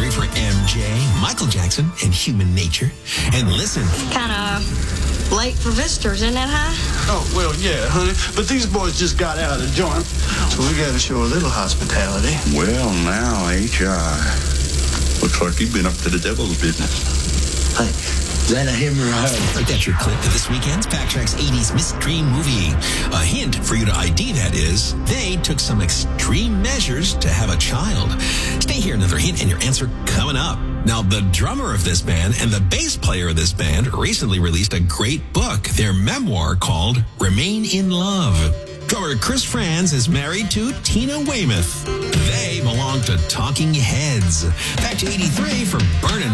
83 for MJ, Michael Jackson, and Human Nature. And listen. Kind of late for visitors, isn't it, huh? Oh, well, yeah, honey. But these boys just got out of the joint, so we got to show a little hospitality. Well, now, H.I. Looks like you've been up to the devil's business. Hey, is that a him or a her? That's your clip of this weekend's Backtracks 80s mystery movie. A hint for you to ID, that is, they took some extreme measures to have a child. Stay here, another hint and your answer coming up. Now, the drummer of this band and the bass player of this band recently released a great book, their memoir called Remain in Love. Drummer Chris Franz is married to Tina Weymouth. They belong to Talking Heads. Back to 83 for Burnin'.